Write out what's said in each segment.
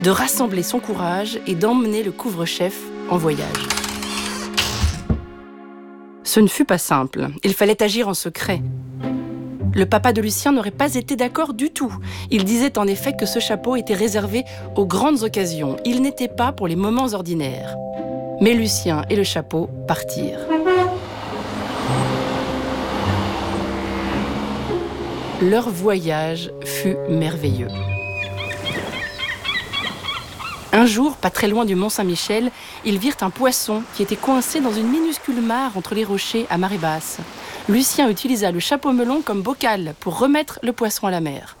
de rassembler son courage et d'emmener le couvre-chef en voyage. Ce ne fut pas simple, il fallait agir en secret. Le papa de Lucien n'aurait pas été d'accord du tout. Il disait en effet que ce chapeau était réservé aux grandes occasions. Il n'était pas pour les moments ordinaires. Mais Lucien et le chapeau partirent. Leur voyage fut merveilleux. Un jour, pas très loin du Mont-Saint-Michel, ils virent un poisson qui était coincé dans une minuscule mare entre les rochers à marée basse. Lucien utilisa le chapeau melon comme bocal pour remettre le poisson à la mer.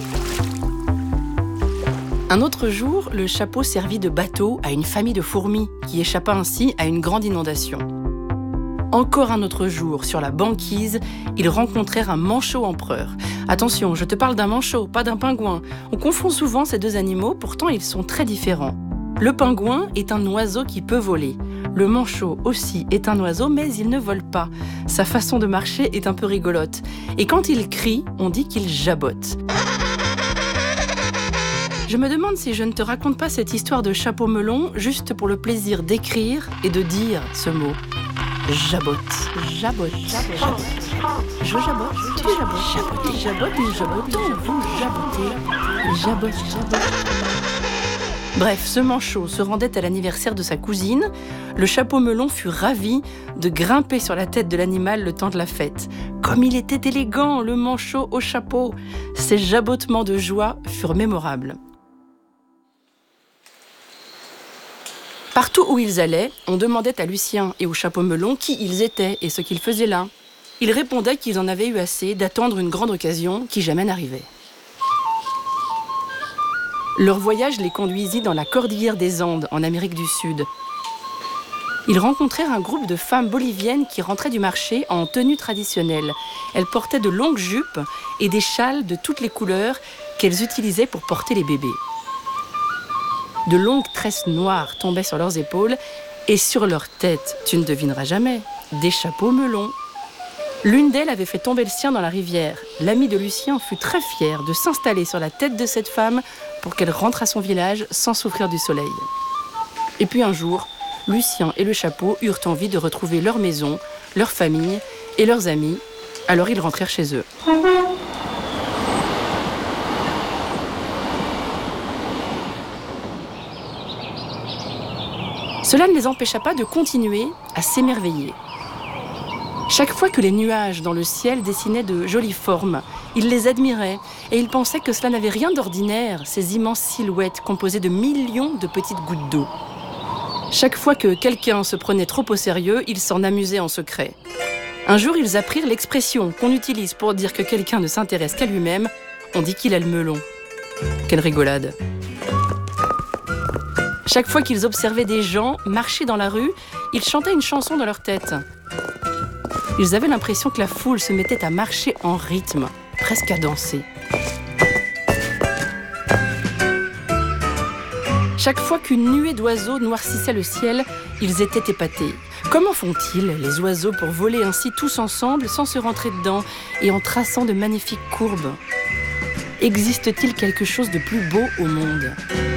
Un autre jour, le chapeau servit de bateau à une famille de fourmis qui échappa ainsi à une grande inondation. Encore un autre jour, sur la banquise, ils rencontrèrent un manchot empereur. Attention, je te parle d'un manchot, pas d'un pingouin. On confond souvent ces deux animaux, pourtant ils sont très différents. Le pingouin est un oiseau qui peut voler. Le manchot aussi est un oiseau, mais il ne vole pas. Sa façon de marcher est un peu rigolote. Et quand il crie, on dit qu'il jabote. Je me demande si je ne te raconte pas cette histoire de chapeau melon juste pour le plaisir d'écrire et de dire ce mot. Jabote. Jabote. Jabote. Je jabote. Tu jabotes. Jabotez. Jabote. Nous jabotons. Vous jabotez. Jabote. Jabote. Bref, ce manchot se rendait à l'anniversaire de sa cousine. Le chapeau melon fut ravi de grimper sur la tête de l'animal le temps de la fête. Comme il était élégant, le manchot au chapeau. Ses jabotements de joie furent mémorables. Partout où ils allaient, on demandait à Lucien et au chapeau melon qui ils étaient et ce qu'ils faisaient là. Ils répondaient qu'ils en avaient eu assez d'attendre une grande occasion qui jamais n'arrivait. Leur voyage les conduisit dans la cordillère des Andes, en Amérique du Sud. Ils rencontrèrent un groupe de femmes boliviennes qui rentraient du marché en tenue traditionnelle. Elles portaient de longues jupes et des châles de toutes les couleurs qu'elles utilisaient pour porter les bébés. De longues tresses noires tombaient sur leurs épaules et sur leurs têtes, tu ne devineras jamais, des chapeaux melons. L'une d'elles avait fait tomber le sien dans la rivière. L'ami de Lucien fut très fier de s'installer sur la tête de cette femme pour qu'elle rentre à son village sans souffrir du soleil. Et puis un jour, Lucien et le chapeau eurent envie de retrouver leur maison, leur famille et leurs amis. Alors ils rentrèrent chez eux. Cela ne les empêcha pas de continuer à s'émerveiller. Chaque fois que les nuages dans le ciel dessinaient de jolies formes, ils les admiraient et ils pensaient que cela n'avait rien d'ordinaire, ces immenses silhouettes composées de millions de petites gouttes d'eau. Chaque fois que quelqu'un se prenait trop au sérieux, ils s'en amusaient en secret. Un jour, ils apprirent l'expression qu'on utilise pour dire que quelqu'un ne s'intéresse qu'à lui-même. On dit qu'il a le melon. Quelle rigolade! Chaque fois qu'ils observaient des gens marcher dans la rue, ils chantaient une chanson dans leur tête. Ils avaient l'impression que la foule se mettait à marcher en rythme, presque à danser. Chaque fois qu'une nuée d'oiseaux noircissait le ciel, ils étaient épatés. Comment font-ils, les oiseaux, pour voler ainsi tous ensemble, sans se rentrer dedans et en traçant de magnifiques courbes? Existe-t-il quelque chose de plus beau au monde ?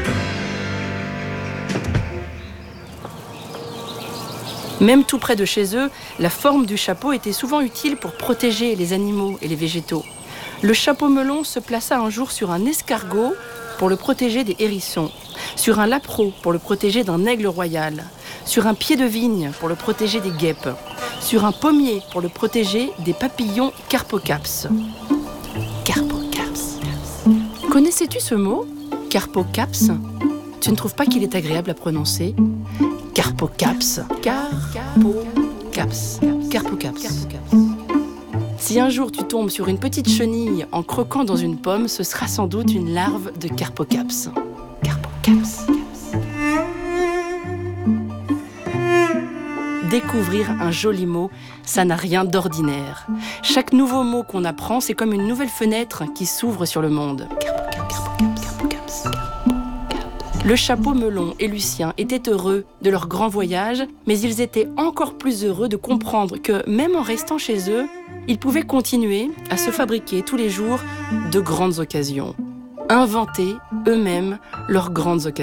Même tout près de chez eux, la forme du chapeau était souvent utile pour protéger les animaux et les végétaux. Le chapeau melon se plaça un jour sur un escargot pour le protéger des hérissons, sur un lapreau pour le protéger d'un aigle royal, sur un pied de vigne pour le protéger des guêpes, sur un pommier pour le protéger des papillons carpocaps. Carpocaps. Connaissais-tu ce mot, carpocaps ? Tu ne trouves pas qu'il est agréable à prononcer ? Carpocaps. Carpocaps. Carpocaps. Si un jour tu tombes sur une petite chenille en croquant dans une pomme, ce sera sans doute une larve de carpocaps. Carpocaps. Découvrir un joli mot, ça n'a rien d'ordinaire. Chaque nouveau mot qu'on apprend, c'est comme une nouvelle fenêtre qui s'ouvre sur le monde. Le chapeau melon et Lucien étaient heureux de leur grand voyage, mais ils étaient encore plus heureux de comprendre que, même en restant chez eux, ils pouvaient continuer à se fabriquer tous les jours de grandes occasions. Inventer eux-mêmes leurs grandes occasions.